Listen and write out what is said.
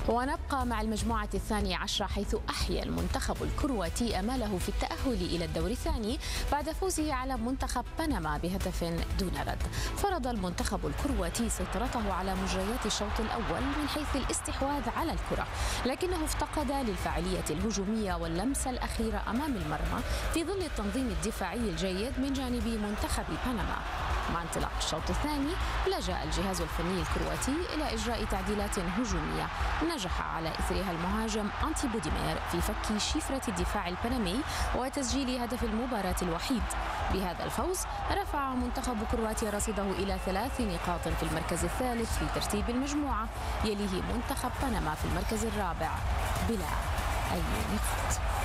ونبقى مع المجموعة الثانية عشرة، حيث أحيا المنتخب الكرواتي أماله في التأهل إلى الدور الثاني بعد فوزه على منتخب بنما بهدف دون رد. فرض المنتخب الكرواتي سيطرته على مجريات الشوط الأول من حيث الاستحواذ على الكرة، لكنه افتقد للفاعلية الهجومية واللمسة الأخيرة أمام المرمى في ظل التنظيم الدفاعي الجيد من جانب منتخب بنما. مع انطلاق الشوط الثاني لجأ الجهاز الفني الكرواتي إلى إجراء تعديلات هجومية نجح على إثرها المهاجم أنتي بوديمير في فك شفرة الدفاع البنمي وتسجيل هدف المباراة الوحيد. بهذا الفوز رفع منتخب كرواتيا رصيده إلى 3 نقاط في المركز الثالث في ترتيب المجموعة، يليه منتخب بنما في المركز الرابع بلا أي نقاط.